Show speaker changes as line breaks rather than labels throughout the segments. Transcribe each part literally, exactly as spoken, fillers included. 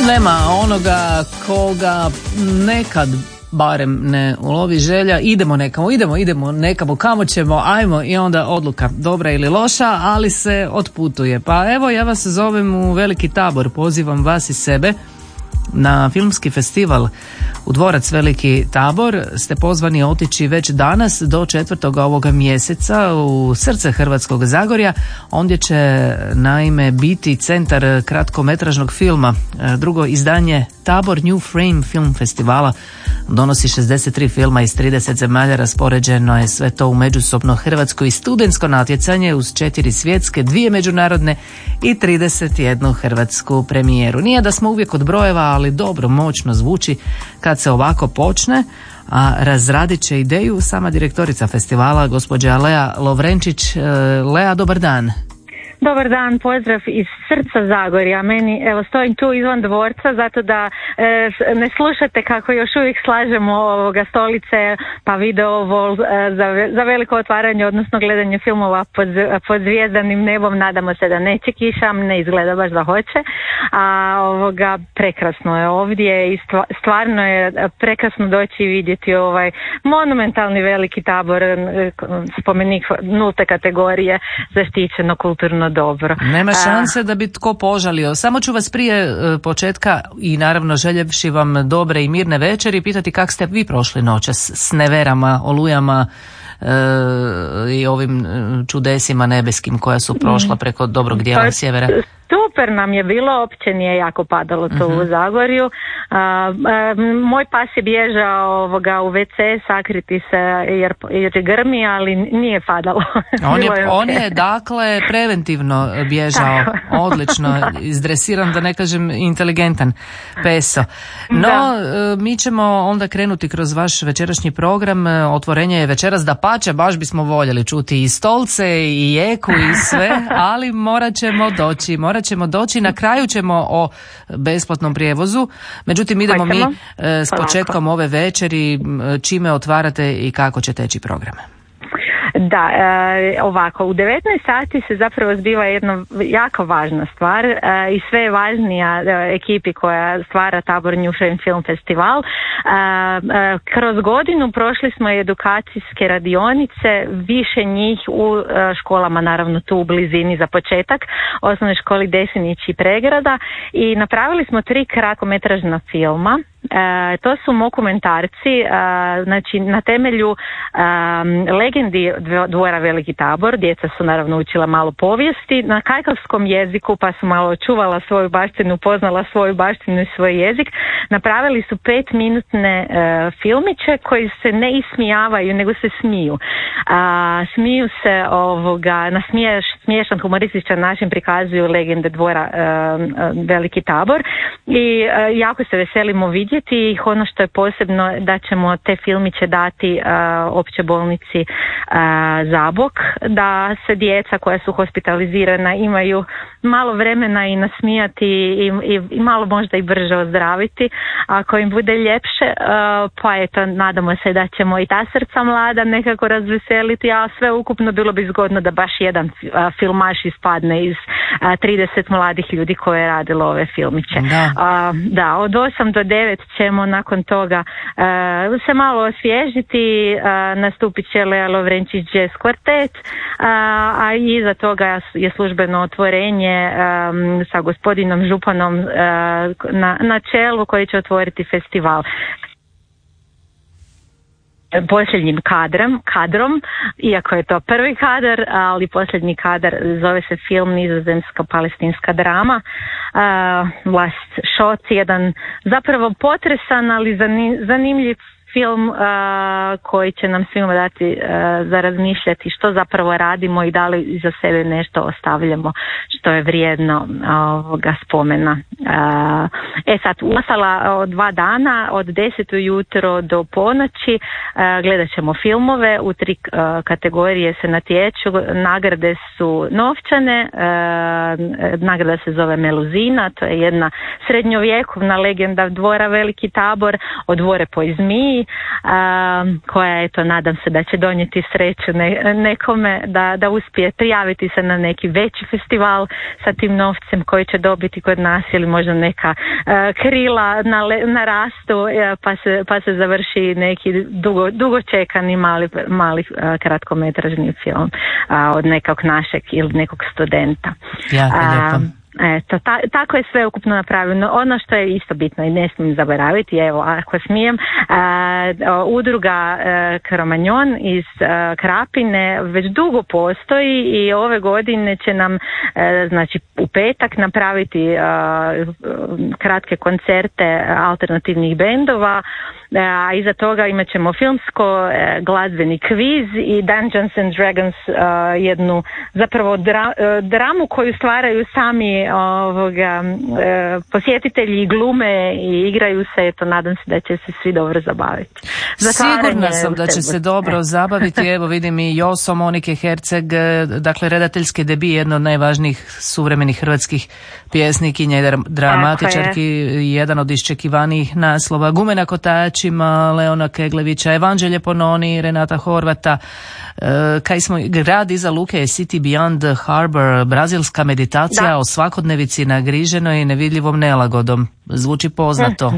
Nema onoga koga nekad barem ne ulovi želja, idemo nekamo, idemo, idemo nekamo, kamo ćemo, ajmo, i onda odluka, dobra ili loša, ali se otputuje. Pa evo, ja vas zovem u Veliki Tabor, pozivam vas i sebe na filmski festival u dvorac Veliki Tabor. Ste pozvani otići već danas do četvrtoga ovoga mjeseca u srce Hrvatskog Zagorja. Ondje će naime biti centar kratkometražnog filma. Drugo izdanje Tabor New Frame Film Festivala donosi šezdeset tri filma iz trideset zemalja, raspoređeno je sve to u međusobno hrvatsko i studentsko natjecanje uz četiri svjetske, dvije međunarodne i trideset jednu hrvatsku premijeru. Nije da smo uvijek od brojeva, ali dobro, moćno zvuči kad se ovako počne, a razradit će ideju sama direktorica festivala, gospođa Lea Lovrenčić. Lea, dobar dan.
Dobar dan, pozdrav iz srca Zagorja. Meni, evo, stojim tu izvan dvorca zato da e, ne slušate kako još uvijek slažemo ovoga stolice pa video vol e, za, za veliko otvaranje, odnosno gledanje filmova pod, pod zvijezdanim nebom. Nadamo se da neće kiša, ne izgleda baš da hoće. A ovoga, prekrasno je ovdje i stvarno je prekrasno doći i vidjeti ovaj monumentalni Veliki Tabor, spomenik nulte kategorije, zaštićeno kulturno dobro.
Nema šanse da bi tko požalio. Samo ću vas prije početka i naravno željevši vam dobre i mirne večeri pitati kako ste vi prošli noćas s neverama, olujama e, i ovim čudesima nebeskim koja su prošla preko dobrog dijela
pa,
sjevera.
Super nam je bilo, opće nije jako padalo to uh-huh. u Zagorju. A, a, moj pas je bježao ovoga u ve ce sakriti se jer, jer grmi, ali nije padalo.
On je,
je
on
okay.
je dakle preventivno bježao, odlično, izdresiran, da ne kažem inteligentan peso. No, da. Mi ćemo onda krenuti kroz vaš večerašnji program. Otvorenje je večeras, da pače, baš bismo voljeli čuti i stolce i jeku i sve, ali morat ćemo doći, morat ćemo doći, na kraju ćemo o besplatnom prijevozu. Međutim, idemo mi s početkom ove večeri, čime otvarate i kako će teći program.
Da, e, ovako, u devetnaest sati se zapravo zbiva jedna jako važna stvar e, i sve je važnija e, ekipi koja stvara Tabor New Frame Film Festival. E, e, kroz godinu prošli smo edukacijske radionice, više njih u e, školama, naravno tu u blizini za početak, osnovnoj školi Desinić i Pregrada, i napravili smo tri kratkometražna filma. E, to su dokumentarci, e, znači na temelju e, legendi dvora Veliki Tabor. Djeca su naravno učila malo povijesti na kajkavskom jeziku, pa su malo čuvala svoju baštinu, poznala svoju baštinu i svoj jezik. Napravili su pet minutne e, filmiće koji se ne ismijavaju, nego se smiju. A, smiju se ovoga, na smiješ, smiješan, humorističan način prikazuju legende dvora e, Veliki Tabor i e, jako se veselimo vidjeti ih. Ono što je posebno, da ćemo te filmiće dati e, opće bolnici e, Zabok, da se djeca koja su hospitalizirana imaju malo vremena i nasmijati i, i, i malo možda i brže ozdraviti ako im bude ljepše, pa eto, nadamo se da ćemo i ta srca mlada nekako razveseliti, a sve ukupno bilo bi zgodno da baš jedan filmaš ispadne iz trideset mladih ljudi koje je radilo ove filmiće. Da, da, od osam do devet ćemo nakon toga se malo osvježiti, nastupit će Lea Lovrenčić Jazz Kvartet, a iza toga je službeno otvorenje um, sa gospodinom županom uh, na, na čelu, koji će otvoriti festival. Posljednjim kadrom, kadrom, iako je to prvi kadar, ali posljednji kadar zove se film Nizozemsko-palestinska drama. Uh, Last Shot, jedan zapravo potresan, ali zanimljiv film uh, koji će nam svima dati uh, za razmišljati što zapravo radimo i da li iza sebe nešto ostavljamo što je vrijedno ovoga spomena. Uh, e sad, ostala dva dana, od deset ujutro do ponoći, uh, gledat ćemo filmove, u tri uh, kategorije se natječu, nagrade su novčane, uh, nagrada se zove Meluzina, to je jedna srednjovjekovna legenda dvora Veliki Tabor, o dvore po Izmiji. uh, koja eto nadam se da će donijeti sreću ne, nekome da, da uspije prijaviti se na neki veći festival sa tim novcem koji će dobiti kod nas ili možda neka uh, krila na, na rastu uh, pa, se, pa se završi neki dugo, dugo čekani mali, mali uh, kratkometražni film uh, od nekog našeg ili nekog studenta.
Jako lijepo.
Eto, ta, tako je sve ukupno napravljeno. Ono što je isto bitno i ne smijem zaboraviti, evo, ako smijem, a, udruga a, Kromanjon iz a, Krapine već dugo postoji i ove godine će nam, a, znači, u petak napraviti a, kratke koncerte alternativnih bendova, a iza toga imat ćemo filmsko, glazbeni kviz i Dungeons and Dragons, jednu zapravo dra, dramu koju stvaraju sami ovoga, posjetitelji glume i igraju se, eto nadam se da će se svi dobro zabaviti. Zatvaranje
Sigurna sam da će se dobro zabaviti, evo vidim i Joso Monike Herceg, dakle redateljski debi, jedno od najvažnijih suvremenih hrvatskih pjesnikinja i dramatičarki, jedan od iščekivanijih naslova, Gumena Kotačima, Leona Keglevića, Evanđelje Pononi, Renata Horvata, kaj smo, grad iza luke je City Beyond Harbor, brazilska meditacija da. O svakodnevici nagriženoj i nevidljivom nelagodom. Zvuči poznato.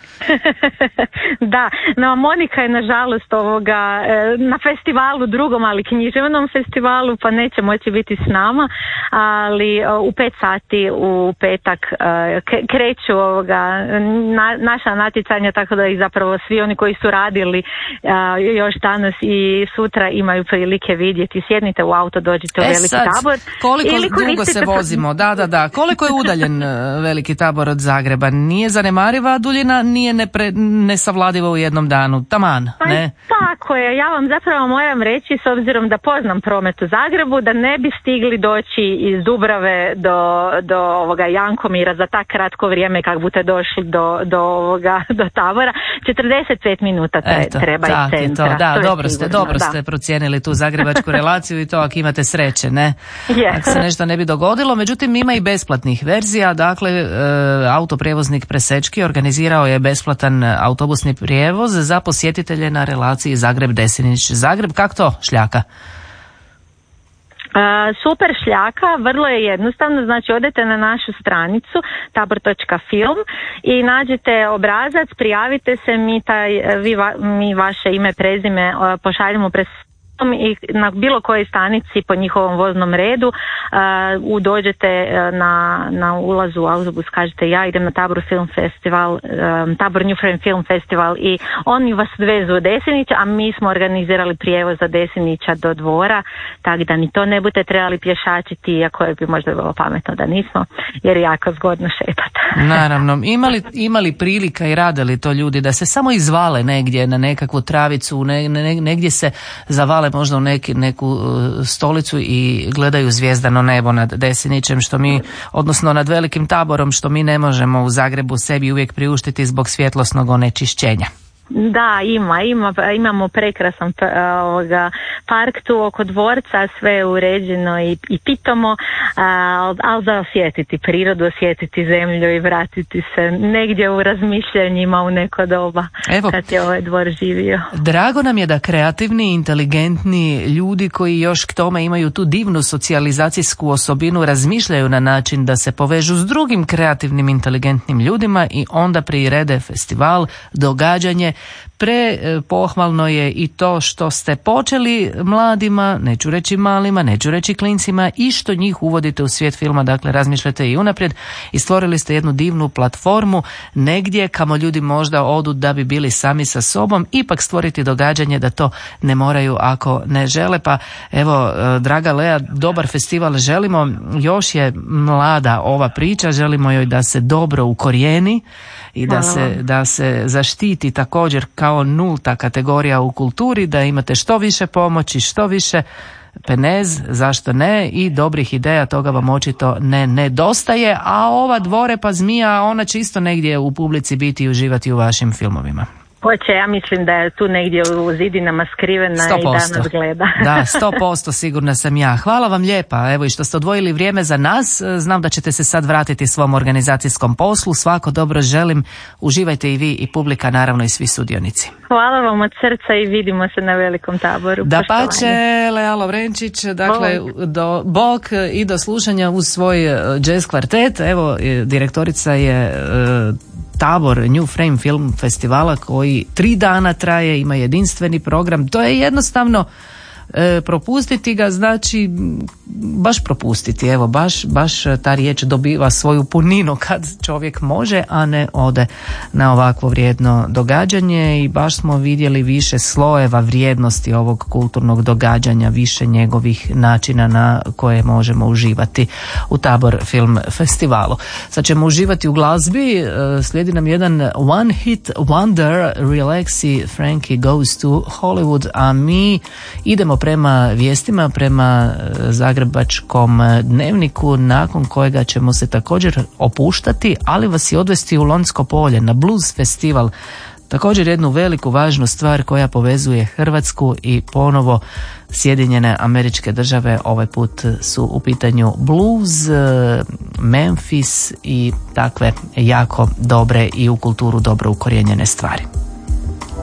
Da, no Monika je nažalost ovoga na festivalu drugom, ali književnom festivalu, pa neće moći biti s nama, ali u pet sati u petak kreću ovoga na, naša natjecanja, tako da i zapravo svi oni koji su radili još danas i sutra imaju prilike vidjeti. Sjednite u auto, dođite u
e
Veliki
sad,
Tabor.
Koliko dugo se vozimo? Da, da, da. Koliko je udaljen Veliki Tabor od Zagreba? Nije zanemariva duljina, nije Nepre, nesavladivo u jednom danu, taman,
pa
ne?
Tako je, ja vam zapravo moram reći, s obzirom da poznam promet u Zagrebu, da ne bi stigli doći iz Dubrave do, do ovoga Jankomira za tak kratko vrijeme kako budete došli do, do, ovoga, do Tabora. četrdeset pet minuta tre,
Eto,
treba iz centra.
To, da,
to
dobro ste,
sigurno,
dobro
da.
ste procijenili tu zagrebačku relaciju i to ako imate sreće, ne?
Yeah.
Ako se nešto ne bi dogodilo, međutim ima i besplatnih verzija, dakle e, autoprijevoznik Presečki organizirao je besplatan autobusni prijevoz za posjetitelje na relaciji Zagreb-Desinić. Zagreb, kako to, Šljaka?
Uh, super Šljaka, vrlo je jednostavno, znači odete na našu stranicu tabor točka film i nađete obrazac, prijavite se, mi, taj, vi, va, mi vaše ime, prezime uh, pošaljemo pres i na bilo kojoj stanici po njihovom voznom redu uh, dođete na, na ulazu u autobus, kažete ja idem na Tabor Film Festival, um, Tabor New Frame Film Festival i oni vas vezu u Desinić, a mi smo organizirali prijevoz za Desinića do Dvora, tako da ni to ne budete trebali pješačiti, iako bi možda bilo pametno da nismo, jer je jako zgodno šetati.
Naravno, imali, imali prilika i rade li to ljudi da se samo izvale negdje na nekakvu travicu, ne, ne, negdje se zavale možda u neki, neku stolicu i gledaju zvijezdano nebo nad Desinićem, što mi, odnosno nad Velikim Taborom, što mi ne možemo u Zagrebu sebi uvijek priuštiti zbog svjetlosnog onečišćenja.
Da, ima, ima, imamo prekrasan ovoga, park tu oko dvorca, sve je uređeno i, i pitomo, ali al za osjetiti prirodu, osjetiti zemlju i vratiti se negdje u razmišljanjima u neko doba. Evo, kad je ovaj dvor živio.
Drago nam je da kreativni, inteligentni ljudi koji još k tome imaju tu divnu socijalizacijsku osobinu razmišljaju na način da se povežu s drugim kreativnim, inteligentnim ljudima i onda prirede festival, događanje. Pre pohvalno je i to što ste počeli mladima, neću reći malima, neću reći klincima, i što njih uvodite u svijet filma, dakle razmišljate i unaprijed i stvorili ste jednu divnu platformu negdje kamo ljudi možda odu da bi bili sami sa sobom, ipak stvoriti događanje da to ne moraju ako ne žele. Pa evo, draga Lea, dobar festival želimo, još je mlada ova priča, želimo joj da se dobro ukorijeni i da se, da se zaštiti također kao nulta kategorija u kulturi, da imate što više pomoći, što više penez, zašto ne, i dobrih ideja, toga vam očito ne nedostaje, a ova Dvore pa zmija, ona će isto negdje u publici biti i uživati u vašim filmovima.
Hoće, ja mislim da je tu negdje u zidinama skrivena
sto posto.
I da nas gleda.
Da, sto posto sigurna sam ja. Hvala vam lijepa, evo i što ste odvojili vrijeme za nas. Znam da ćete se sad vratiti svom organizacijskom poslu. Svako dobro želim. Uživajte i vi i publika, naravno i svi sudionici.
Hvala vam od srca i vidimo se na velikom taboru.
Da pače, Lea Lovrenčić, dakle, bok. do bok i do slušanja uz svoj jazz kvartet. Evo, direktorica je tabor New Frame Film Festivala koji tri dana traje, ima jedinstveni program. To je jednostavno e, propustiti ga znači baš propustiti, evo baš, baš ta riječ dobiva svoju puninu kad čovjek može, a ne ode na ovakvo vrijedno događanje i baš smo vidjeli više slojeva vrijednosti ovog kulturnog događanja, više njegovih načina na koje možemo uživati u Tabor Film Festivalu. Sad ćemo uživati u glazbi, slijedi nam jedan One Hit Wonder, Relaxi Frankie Goes to Hollywood, a mi idemo prema vijestima, prema Zagrebačkom dnevniku, nakon kojega ćemo se također opuštati, ali vas i odvesti u Lonjsko polje na Blues festival. Također jednu veliku važnu stvar koja povezuje Hrvatsku i ponovo Sjedinjene Američke Države. Ovaj put su u pitanju blues, Memphis i takve jako dobre i u kulturu dobro ukorijenjene stvari.